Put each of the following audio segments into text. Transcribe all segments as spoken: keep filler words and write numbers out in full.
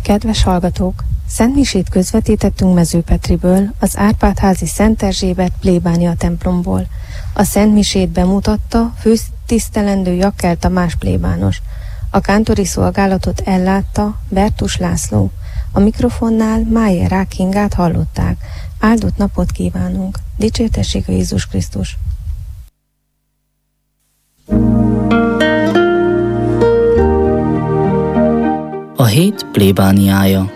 Kedves hallgatók! Szentmisét közvetítettünk Mezőpetriből, az Árpád-házi Szent Erzsébet plébánia templomból. A Szentmisét bemutatta főtisztelendő Jakkel Tamás plébános. A kántori szolgálatot ellátta Bertus László. A mikrofonnál Májer Rákingát hallották. Áldott napot kívánunk! Dicsértessék a Jézus Krisztus! A hét plébániája.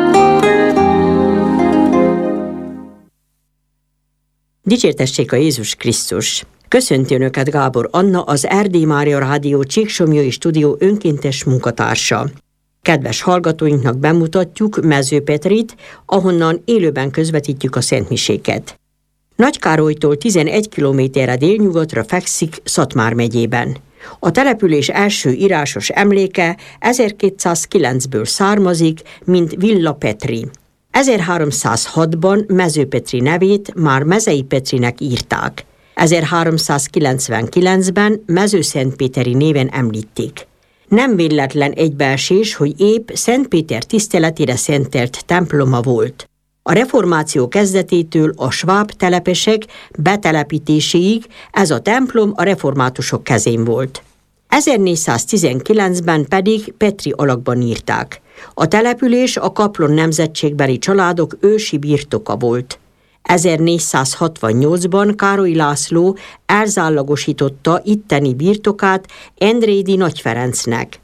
Dicsértessék a Jézus Krisztus! Köszönti Önöket Gábor Anna, az Erdély Mária Rádió Csíksomlyói Stúdió önkéntes munkatársa. Kedves hallgatóinknak bemutatjuk Mezőpetrit, ahonnan élőben közvetítjük a szentmiséket. Nagykárolytól tizenegy kilométerre délnyugatra fekszik Szatmár megyében. A település első írásos emléke ezerkétszázkilencből származik, mint Villa Petri. ezerháromszázhatban Mezőpetri nevét már Mezei Petrinek írták. ezerháromszázkilencvenkilencben Mezőszentpéteri néven említik. Nem véletlen egybeesés, hogy épp Szent Péter tiszteletére szentelt temploma volt. A reformáció kezdetétől a sváb telepesek betelepítéséig ez a templom a reformátusok kezén volt. ezernégyszáztizenkilencben pedig Petri alakban írták. A település a Kaplon nemzetségbeli családok ősi birtoka volt. ezernégyszázhatvannyolcban Károly László elzállagosította itteni birtokát Endrédi Nagy Ferencnek.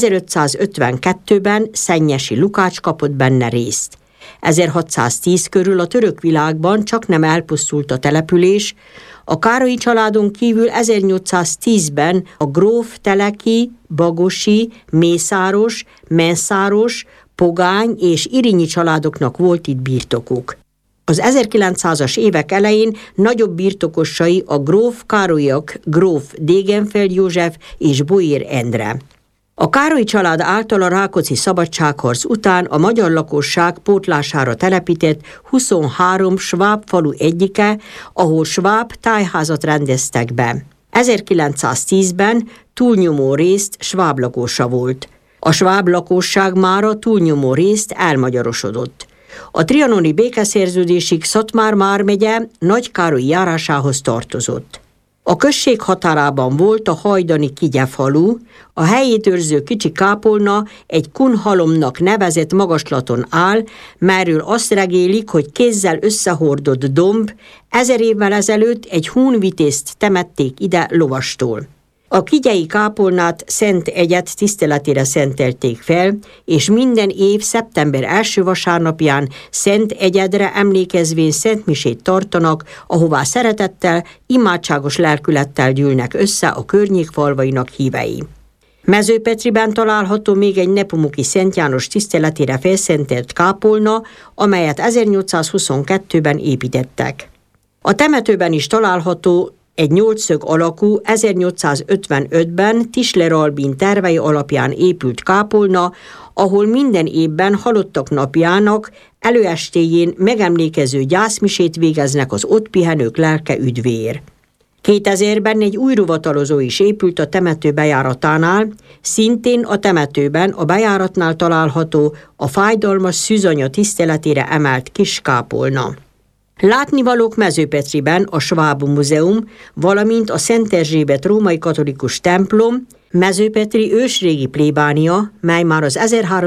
ezerötszázötvenkettőben Szennyesi Lukács kapott benne részt. ezerhatszáztíz körül a török világban csaknem elpusztult a település, a Károlyi családon kívül ezernyolcszáztízben a gróf Teleki, Bagosi, Mészáros, Menszáros, Pogány és Irinyi családoknak volt itt birtokuk. Az ezerkilencszázas évek elején nagyobb birtokosai a gróf Károlyak, gróf Degenfeld József és Bolyér Endre. A Károly család által a rákóczi szabadságharc után a magyar lakosság pótlására telepített huszonhárom sváb falu egyike, ahol sváb tájházat rendeztek be. ezerkilencszáztízben túlnyomó részt sváb lakósa volt. A sváb lakosság mára túlnyomó részt elmagyarosodott. A trianoni békeszerződésig Szatmár vármegye Nagykároly járásához tartozott. A község határában volt a hajdani Kigye falu, a helyét őrző kicsi kápolna egy kunhalomnak nevezett magaslaton áll, melyről azt regélik, hogy kézzel összehordott domb, ezer évvel ezelőtt egy hun vitézt temették ide lovastól. A kigyei kápolnát Szent Egyed tiszteletére szentelték fel, és minden év szeptember első vasárnapján Szent Egyedre emlékezvén szentmisét tartanak, ahová szeretettel, imádságos lelkülettel gyűlnek össze a környék falvainak hívei. Mezőpetriben található még egy Nepomuki Szent János tiszteletére felszentelt kápolna, amelyet ezernyolcszázhuszonkettőben építettek. A temetőben is található egy nyolcszög alakú ezernyolcszázötvenötben Tisler Albin tervei alapján épült kápolna, ahol minden évben halottak napjának előestéjén megemlékező gyászmisét végeznek az ott pihenők lelke üdvér. kétezerben egy új ruvatalozó is épült a temető bejáratánál, szintén a temetőben a bejáratnál található a fájdalmas szűzanya tiszteletére emelt kis kápolna. Látnivalók Mezőpetriben a Sváb Múzeum, valamint a Szent Erzsébet római katolikus templom, Mezőpetri ősrégi plébánia, mely már az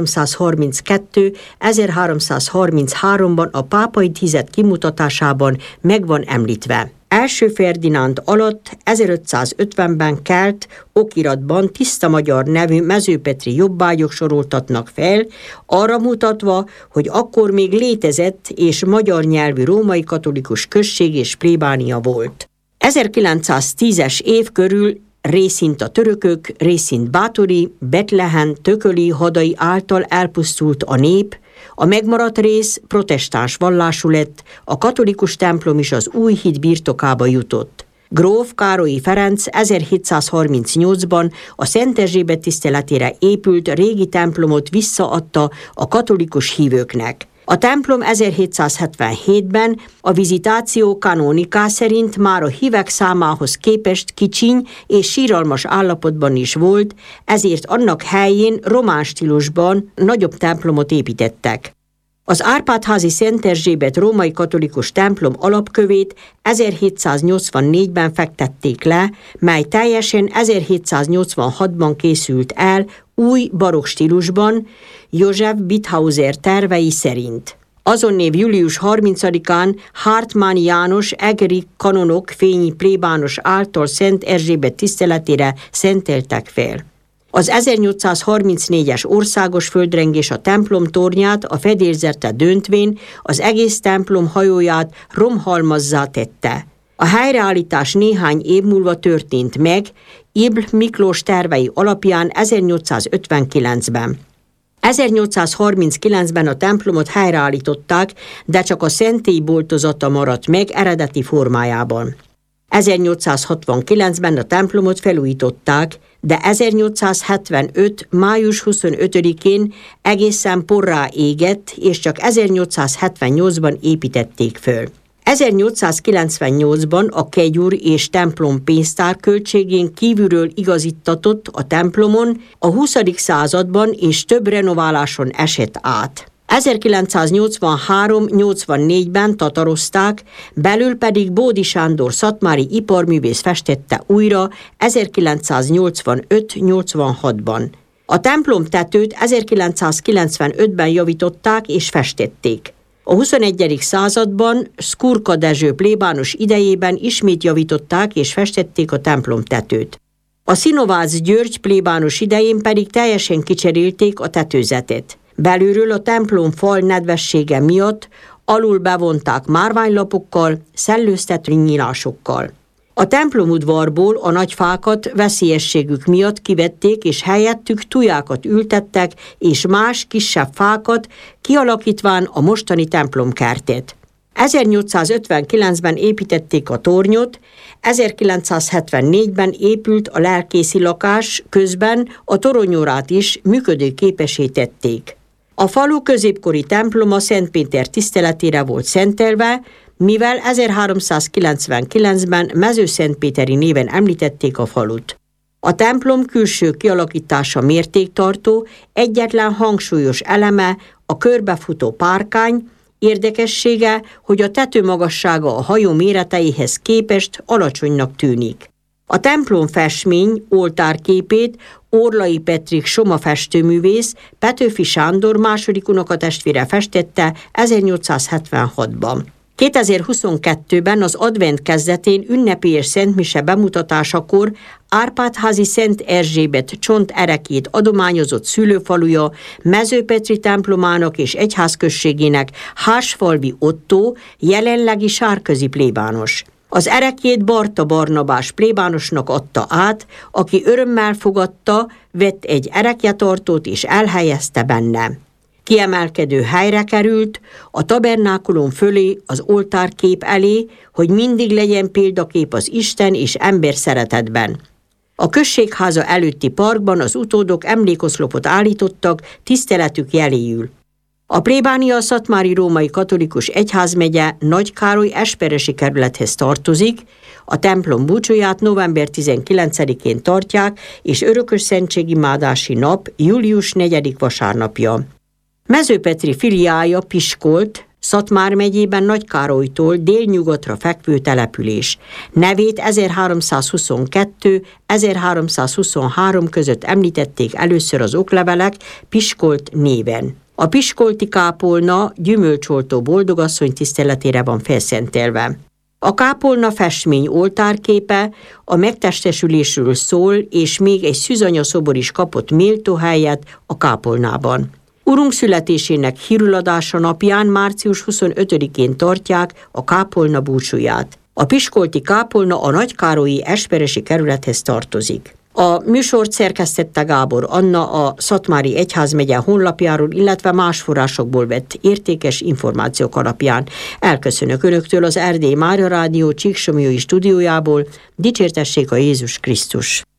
ezerháromszázharminckettő-ezerháromszázharminchárom-ban a pápai tized kimutatásában meg van említve. Első Ferdinánd alatt ezerötszázötvenben kelt okiratban Tiszta Magyar nevű mezőpetri jobbágyok soroltatnak fel, arra mutatva, hogy akkor még létezett és magyar nyelvű római katolikus község és plébánia volt. ezerkilencszáztízes év körül részint a törökök, részint bátori, Betlehem, tököli hadai által elpusztult a nép, a megmaradt rész protestáns vallású lett, a katolikus templom is az új híd birtokába jutott. Gróf Károlyi Ferenc ezerhétszázharmincnyolcban a Szent Erzsébet tiszteletére épült régi templomot visszaadta a katolikus hívőknek. A templom ezerhétszázhetvenhétben a Visitatio Canonica szerint már a hívek számához képest kicsiny és síralmas állapotban is volt, ezért annak helyén román stílusban nagyobb templomot építettek. Az Árpád-házi Szent Erzsébet római katolikus templom alapkövét ezerhétszáznyolcvannégyben fektették le, mely teljesen ezerhétszáznyolcvanhatban készült el új barokk stílusban, József Bithauser tervei szerint. Azon év július harmincadikán Hartmann János egri kanonok fényi plébános által Szent Erzsébet tiszteletére szenteltek fel. Az ezernyolcszázharmincnégyes országos földrengés a templom tornyát a fedélzete döntvén az egész templom hajóját romhalmazzá tette. A helyreállítás néhány év múlva történt meg, Ibl Miklós tervei alapján ezernyolcszázötvenkilencben. ezernyolcszázharminckilencben a templomot helyreállították, de csak a szentély boltozata maradt meg eredeti formájában. ezernyolcszázhatvankilencben a templomot felújították, de ezernyolcszázhetvenöt. május huszonötödikén egészen porrá égett, és csak ezernyolcszázhetvennyolcban építették föl. ezernyolcszázkilencvennyolcban a kegyúr és templom pénztár költségén kívülről igazítatott a templomon a huszadik században és több renováláson esett át. ezerkilencszáznyolcvanhárom nyolcvannégyben tatarozták, belül pedig Bódi Sándor szatmári iparművész festette újra ezerkilencszáznyolcvanöt nyolcvanhatban. A templom tetőt ezerkilencszázkilencvenötben javították és festették. A huszonegyedik században Szkurka Dezső plébános idejében ismét javították és festették a templom tetőt. A Szinovácz György plébános idején pedig teljesen kicserélték a tetőzetet. Belülről a templom fal nedvessége miatt alul bevonták márványlapokkal, szellőztető nyílásokkal. A templomudvarból a nagy fákat veszélyességük miatt kivették, és helyettük tujákat ültettek, és más kisebb fákat, kialakítván a mostani templomkertet. ezernyolcszázötvenkilencben építették a tornyot, ezerkilencszázhetvennégyben épült a lelkészi lakás, közben a toronyórát is működőképessé tették. A falu középkori temploma Szent Péter tiszteletére volt szentelve, mivel ezerháromszázkilencvenkilencben Mezőszentpéteri néven említették a falut. A templom külső kialakítása mértéktartó, egyetlen hangsúlyos eleme a körbefutó párkány, érdekessége, hogy a tető magassága a hajó méreteihez képest alacsonynak tűnik. A templom festmény oltárképét Orlai Petrik Soma festőművész Petőfi Sándor második unokatestvére festette ezernyolcszázhetvenhatban. kétezer-huszonkettőben az advent kezdetén ünnepélyes szentmise bemutatásakor Árpád-házi Szent Erzsébet csont erekét adományozott szülőfaluja Mezőpetri templomának és egyházközségének Hársfalvi Ottó, jelenlegi sárközi plébános. Az erekét Barta Barnabás plébánosnak adta át, aki örömmel fogadta, vett egy erekjetartót és elhelyezte benne. Kiemelkedő helyre került, a tabernákulum fölé az oltárkép elé, hogy mindig legyen példakép az Isten és ember szeretetben. A községháza előtti parkban az utódok emlékoszlopot állítottak tiszteletük jeléül. A plébánia szatmári római katolikus egyházmegye Nagykároly esperesi kerülethez tartozik, a templom búcsúját november tizenkilencedikén tartják, és örökösszentségimádási nap július negyedik vasárnapja. Mezőpetri filiája Piskolt, Szatmár megyében Nagykárolytól délnyugatra fekvő település. Nevét ezerháromszázhuszonkettő ezerháromszázhuszonhárom között említették először az oklevelek Piskolt néven. A piskolti kápolna gyümölcsoltó boldogasszony tiszteletére van felszentelve. A kápolna festmény oltárképe a megtestesülésről szól, és még egy szűzanya szobor is kapott méltó helyet a kápolnában. Urunk születésének hírüladása napján március huszonötödikén tartják a kápolna búcsúját. A piskolti kápolna a nagykárolyi esperesi kerülethez tartozik. A műsort szerkesztette Gábor Anna a Szatmári Egyházmegye honlapjáról, illetve más forrásokból vett értékes információk alapján. Elköszönök Önöktől az Erdély Mária Rádió Csíksomlyói stúdiójából, dicsértessék a Jézus Krisztus!